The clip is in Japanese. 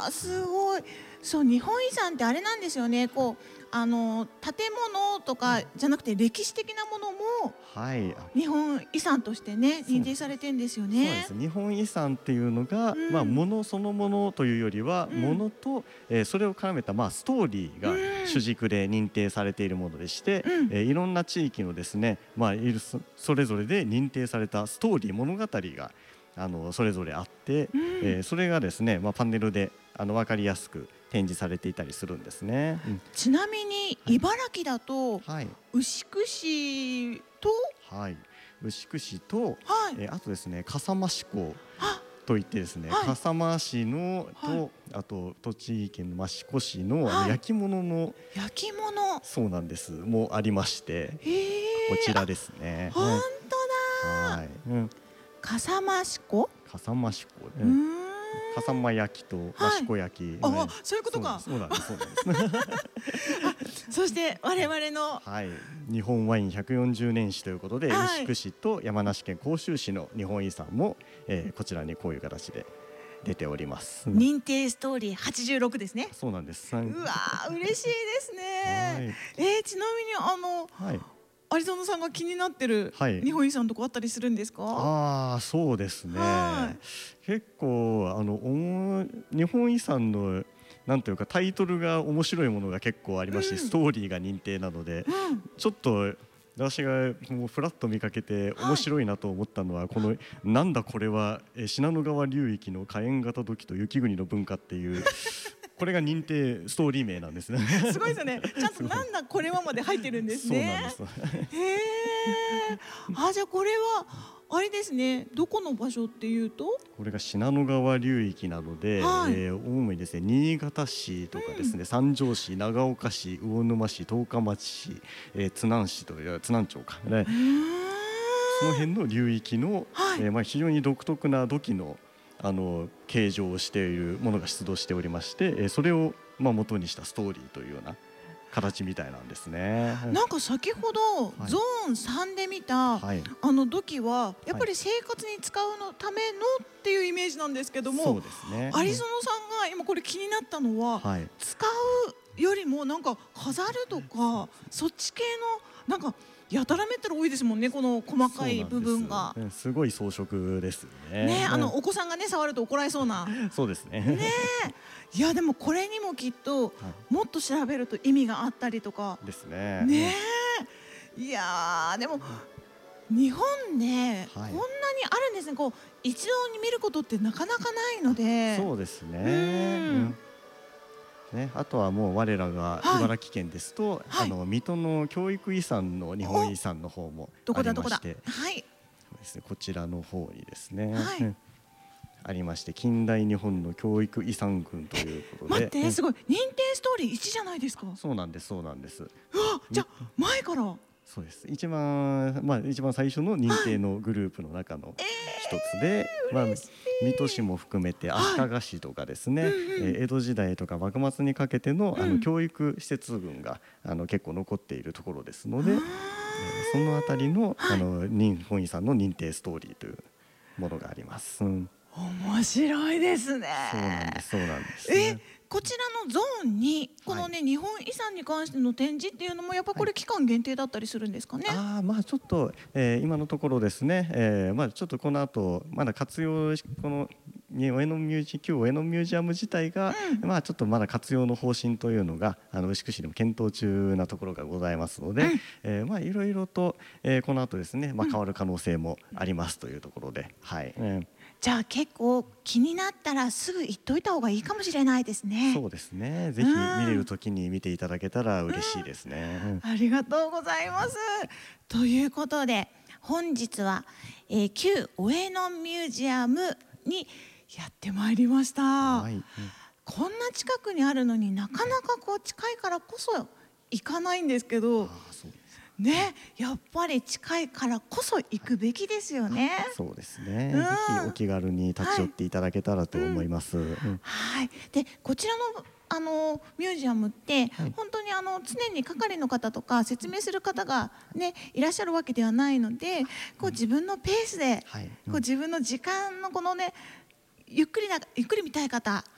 わあ、すごい。そう、日本遺産ってあれなんですよね。こう建物とかじゃなくて歴史的なものもはい、 日本遺産としてね認定されてんですよね。 そうです。日本遺産っていうのが、物そのものというよりは、物と、それを絡めた、ストーリーが主軸で認定されているものでして、いろんな地域のですね、それぞれで認定されたストーリー物語がそれぞれあって、それがですね、パネルで分かりやすく展示されていたりするんですね。 ちなみに茨城だと、牛久市と、 牛久市と、あとですね笠間市港といってですね、笠間市のと、あと栃木県の益子市の焼き物のそうなんですもありまして、こちらですね。 本当だ。笠間市港、 笠間市港笠間焼きと益子焼き、 そういうことか。 そうなんです。 そして我々の、 日本ワイン140年史ということで、牛久市と山梨県甲州市の日本遺産も、こちらにこういう形で出ております。 認定ストーリー86ですね。 そうなんです。 うわー、嬉しいですね。ちなみに有園さんが気になってる日本遺産とかあったりするんですか？ そうですね。結構日本遺産のなんというかタイトルが面白いものが結構ありまして、ストーリーが認定なので、ちょっと私がもうフラッと見かけて面白いなと思ったのは、このなんだこれは信濃川流域の火炎型土器と雪国の文化っていうこれが認定ストーリー名なんですね。 すごいですよね。ちゃんとなんだこれはまで入ってるんですね。 そうなんです。 じゃあこれはあれですね。どこの場所っていうと、 これが信濃川流域なので、主にですね新潟市とかですね、三条市、長岡市、魚沼市、十日町市、津南市という津南町かね、その辺の流域の、非常に独特な土器の形状をしているものが出土しておりまして、それを元にしたストーリーというような形みたいなんですね。 なんか先ほどゾーン3で見た土器はやっぱり生活に使うのためのっていうイメージなんですけども、 そうですね。 有園さんが今これ気になったのは、使うよりもなんか飾るとかそっち系のなんかやたらめったら多いですもんね、この細かい部分が。 すごい装飾ですね。 お子さんがね触ると怒られそうな。 そうですね。 いやでもこれにもきっともっと調べると意味があったりとかですね。 いやでも日本ね、こんなにあるんですね。こう一堂に見ることってなかなかないので。 そうですね。あとはもう我らが茨城県ですと、水戸の教育遺産の日本遺産の方もありまして、こちらの方にですね、ありまして、近代日本の教育遺産群ということで。 待って、すごい認定ストーリー1じゃないですか。 そうなんです、そうなんです。 じゃあ前から。 そうです。一番最初の認定のグループの中の一つで、水戸市も含めて足利市とかですね、江戸時代とか幕末にかけての教育施設群が結構残っているところですので、そのあたりの日本遺産の認定ストーリーというものがあります。 面白いですね。 そうなんです、そうなんですね。 こちらのゾーンにこのね、日本遺産に関しての展示っていうのもやっぱこれ期間限定だったりするんですかね。 ちょっと、今のところですね、ちょっとこの後まだ活用この旧上野ミュージアム自体が、ちょっとまだ活用の方針というのが牛久市でも検討中なところがございますので、いろいろと、この後ですね、変わる可能性もありますというところで、 じゃあ結構気になったらすぐ行っといた方がいいかもしれないですね。 そうですね。ぜひ見れる時に見ていただけたら嬉しいですね。 ありがとうございます。ということで本日は、旧上野ミュージアムにやってまいりました。こんな近くにあるのになかなかこう近いからこそ行かないんですけど。ね、やっぱり近いからこそ行くべきですよね。 そうですね。ぜひお気軽に立ち寄っていただけたらと思います。 でこちらのミュージアムって本当に常に係の方とか説明する方がねいらっしゃるわけではないので、こう自分のペースで、こう自分の時間のこのねゆっくり見たい方